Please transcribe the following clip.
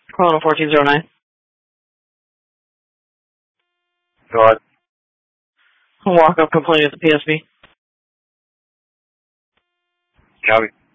Corona 1409. Go ahead. Walk up complaint at the PSB. Copy.